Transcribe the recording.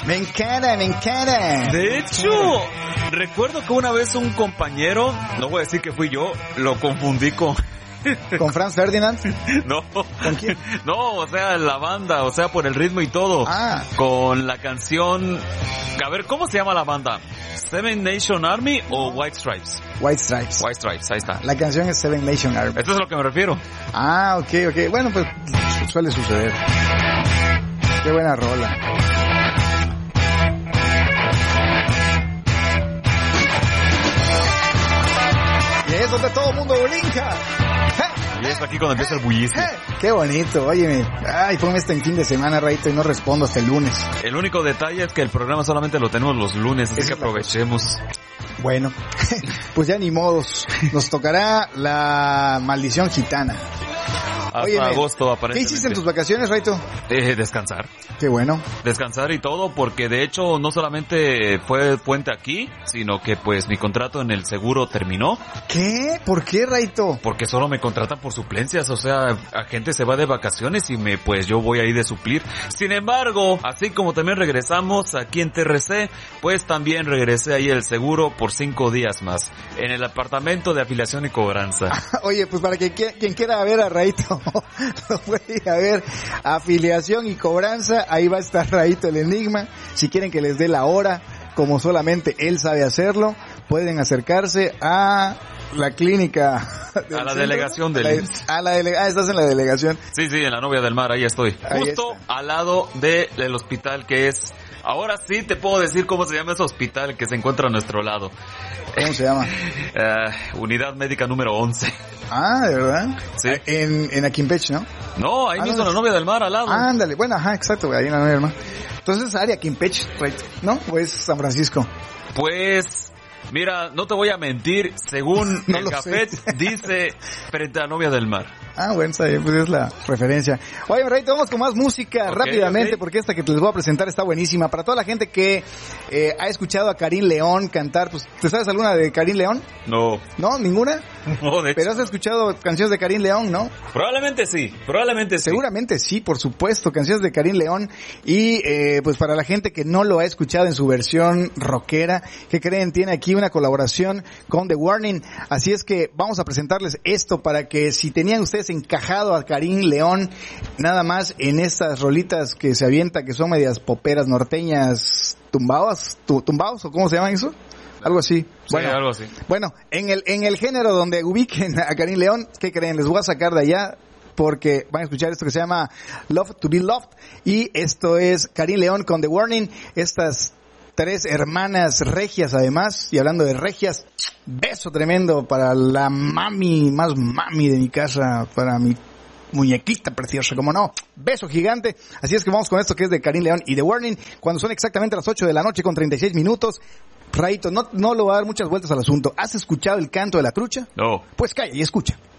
Me encanta, me encanta. De hecho, recuerdo que una vez un compañero, no voy a decir que fui yo, lo confundí con... ¿Con Franz Ferdinand? No. ¿Con quién? No, o sea, la banda, o sea, por el ritmo y todo. Ah. Con la canción... A ver, ¿cómo se llama la banda? ¿Seven Nation Army o White Stripes? White Stripes. White Stripes, ahí está. La canción es Seven Nation Army. Esto es a lo que me refiero. Ah, ok. Bueno, pues suele suceder. Qué buena rola. Y es donde todo el mundo brinca. Y es aquí cuando empieza el bullicio. Qué bonito, óyeme. Ay, ponme este en fin de semana, Rayito, y no respondo hasta el lunes. El único detalle es que el programa solamente lo tenemos los lunes, así que aprovechemos. Bueno, pues ya ni modos. Nos tocará la maldición gitana. Hasta agosto, aparentemente. ¿Qué hiciste en tus vacaciones, Raito? Descansar. Qué bueno. Descansar y todo, porque de hecho no solamente fue puente aquí, sino que pues mi contrato en el seguro terminó. ¿Qué? ¿Por qué, Raito? Porque solo me contratan por suplencias, o sea, la gente se va de vacaciones y pues yo voy ahí de suplir. Sin embargo, así como también regresamos aquí en TRC, pues también regresé ahí el seguro por 5 días más, en el apartamento de afiliación y cobranza. Oye, pues para que quien quiera ver a Raito, lo puede ir a ver, afiliación y cobranza, ahí va a estar Raito el enigma. Si quieren que les dé la hora, como solamente él sabe hacerlo, pueden acercarse a la clínica a la delegación del estás en la delegación. Sí, en la Novia del Mar, ahí estoy. Ahí justo está. Al lado del hospital que es... Ahora sí te puedo decir cómo se llama ese hospital que se encuentra a nuestro lado. ¿Cómo se llama? Unidad Médica número 11. Ah, ¿de verdad? Sí. En Aquimpech, ¿no? No, ahí mismo en la Novia del Mar, al lado. Ándale, bueno, ajá, exacto, ahí en la Novia del Mar. Entonces, área Aquimpech, ¿no? ¿O es San Francisco? Pues... Mira, no te voy a mentir, según No el lo café dice frente a Novia del Mar. Ah, bueno, está bien, pues es la referencia. Oye, Rayito, vamos con más música rápidamente, porque esta que les voy a presentar está buenísima. Para toda la gente que ha escuchado a Karim León cantar, pues, ¿te sabes alguna de Karim León? No. ¿No? ¿Ninguna? No, de hecho. Pero has escuchado canciones de Karim León, ¿no? Probablemente sí. Seguramente sí, por supuesto, canciones de Karim León. Y pues para la gente que no lo ha escuchado en su versión rockera, ¿qué creen? Tiene aquí una colaboración con The Warning. Así es que vamos a presentarles esto para que si tenían ustedes encajado a Karim León nada más en estas rolitas que se avienta, que son medias poperas norteñas, tumbados, o ¿cómo se llaman eso? Algo así. Bueno, sí, algo así. Bueno, en el género donde ubiquen a Karim León, ¿qué creen? Les voy a sacar de allá porque van a escuchar esto que se llama Love to be Loved, y esto es Karim León con The Warning, estas 3 hermanas regias además, y hablando de regias, beso tremendo para la mami, más mami de mi casa, para mi muñequita preciosa, como no, beso gigante. Así es que vamos con esto que es de Karim León y The Warning, cuando son exactamente las 8 de la noche con 36 minutos. Raito, no lo va a dar muchas vueltas al asunto. ¿Has escuchado el canto de la trucha? No. Pues calla y escucha.